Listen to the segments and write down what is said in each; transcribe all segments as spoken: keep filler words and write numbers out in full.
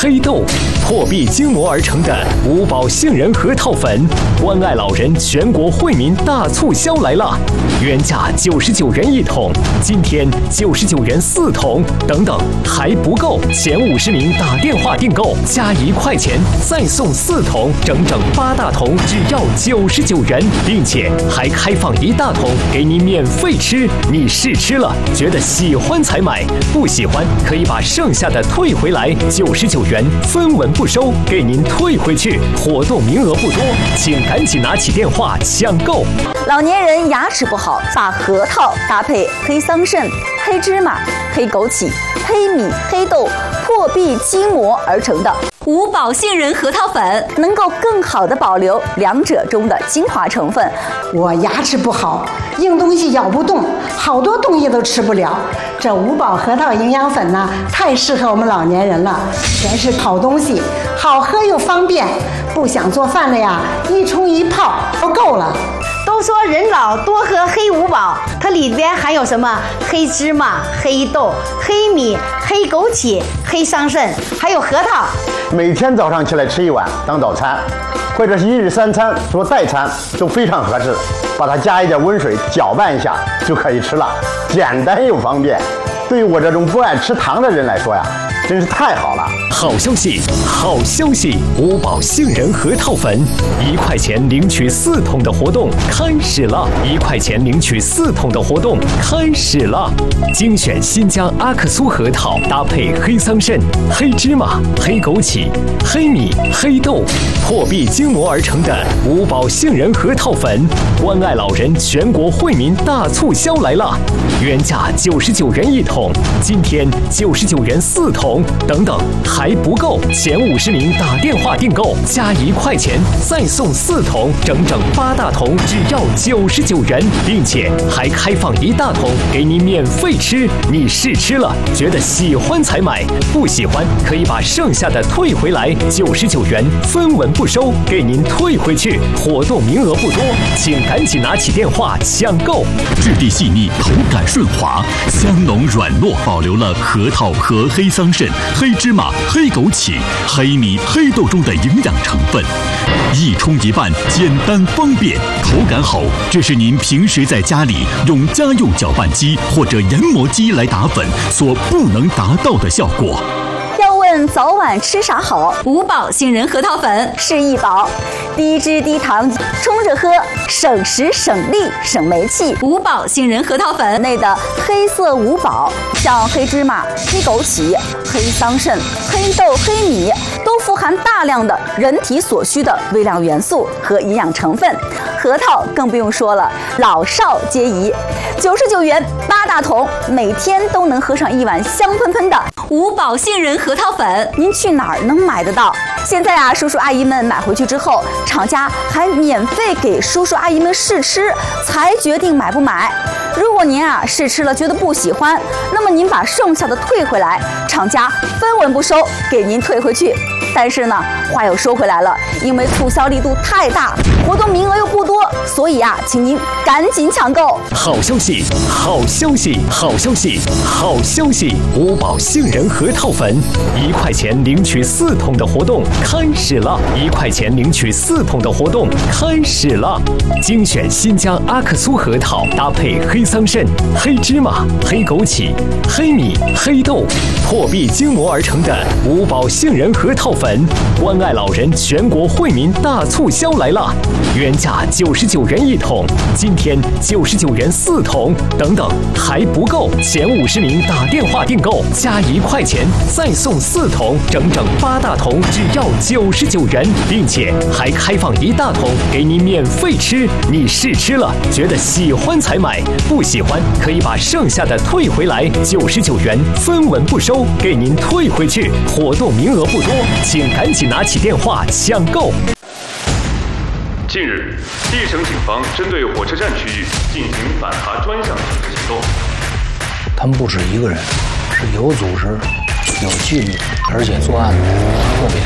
黑豆，破壁筋膜而成的五宝杏仁核桃粉，关爱老人全国惠民大促销来了！原价九十九元一桶，今天九十九元四桶，等等还不够，前五十名打电话订购加一块钱再送四桶，整整八大桶，只要九十九元，并且还开放一大桶给你免费吃。你试吃了，觉得喜欢才买，不喜欢可以把剩下的退回来，九十九元分文不收，给您退回去。活动名额不多，请赶紧拿起电话抢购。 老年人牙齿不好，把核桃搭配黑桑葚、黑芝麻、黑枸杞、黑米、黑豆破壁筋膜而成的五宝杏仁核桃粉，能够更好的保留两者中的精华成分。 我牙齿不好，硬东西咬不动，好多东西都吃不了。这五宝核桃营养粉呢，太适合我们老年人了，全是好东西，好喝又方便。不想做饭了呀，一冲一泡都够了。 都说人老多喝黑五宝，它里边含有什么？黑芝麻、黑豆、黑米、黑枸杞、黑桑葚，还有核桃。 每天早上起来吃一碗当早餐，或者是一日三餐做代餐都非常合适。把它加一点温水搅拌一下就可以吃了，简单又方便。对于我这种不爱吃糖的人来说呀，真是太好了！ 好消息，好消息！五宝杏仁核桃粉，一块钱领取四桶的活动开始了！一块钱领取四桶的活动开始了！精选新疆阿克苏核桃，搭配黑桑葚、黑芝麻、黑枸杞、黑米、黑豆，破壁筋膜而成的五宝杏仁核桃粉，关爱老人全国惠民大促销来了！原价九十九元一桶，今天九十九元四桶，等等还不够，前五十名打电话订购加一块钱再送四桶，整整八大桶，只要九十九元，并且还开放一大桶给你免费吃。你试吃了，觉得喜欢才买，不喜欢可以把剩下的退回来，九十九元分文不收，给您退回去。活动名额不多，请赶紧拿起电话抢购。 质地细腻，口感顺滑，香浓软糯，保留了核桃和黑桑葚、黑芝麻、黑枸杞、黑米、黑豆中的营养成分，一冲一拌，简单方便，口感好。这是您平时在家里用家用搅拌机或者研磨机来打粉所不能达到的效果。 要问早晚吃啥好，五宝杏仁核桃粉是一宝，低脂低糖，冲着喝，省时省力省煤气。五宝杏仁核桃粉内的黑色五宝，像黑芝麻、黑枸杞、黑桑葚、黑豆、黑米，都富含大量的人体所需的微量元素和营养成分。核桃更不用说了，老少皆宜。九十九元八大桶，每天都能喝上一碗香喷喷的五宝杏仁核桃粉，您去哪儿能买得到？现在啊，叔叔阿姨们买回去之后，厂家还免费给叔叔阿姨们试吃，才决定买不买。如果您啊试吃了觉得不喜欢，那么您把剩下的退回来，厂家分文不收，给您退回去。但是呢，话又说回来了，因为促销力度太大，活动名额又不多，所以啊，请您赶紧抢购。 好消息，好消息，好消息，好消息！五宝杏仁核桃粉，一块钱领取四桶的活动开始了！一块钱领取四桶的活动开始了！精选新疆阿克苏核桃，搭配黑桑葚、黑芝麻、黑枸杞、黑米、黑豆，破壁筋膜而成的五宝杏仁核桃粉，关爱老人全国惠民大促销来了！原价九十九元一桶，今天九十九元四桶，等等还不够，前五十名打电话订购加一块钱再送四桶，整整八大桶，只要九十九元，并且还开放一大桶给你免费吃。你试吃了，觉得喜欢才买，不喜欢可以把剩下的退回来，九十九元分文不收，给您退回去。活动名额不多，请赶紧拿起电话抢购。 近日，历省警方针对火车站区域进行反扒专项整治行动。 他们不止一个人，是有组织、有纪律，而且作案特别。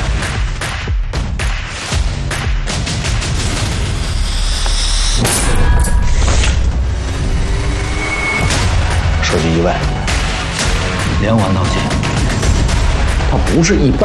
涉及意外，连环盗窃，它不是一般。